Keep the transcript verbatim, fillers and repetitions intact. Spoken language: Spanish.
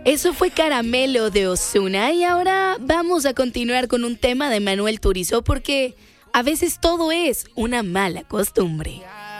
Eso fue Caramelo de Ozuna y ahora vamos a continuar con un tema de Manuel Turizo porque a veces todo es una mala costumbre.